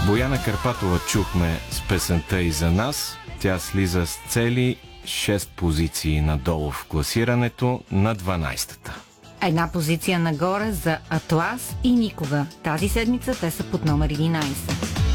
Бояна Карпатова чухме с песента "И за нас". Тя слиза с цели 6 позиции надолу в класирането на 12-та. Една позиция нагоре за Атлас и Никога. Тази седмица те са под номер 11.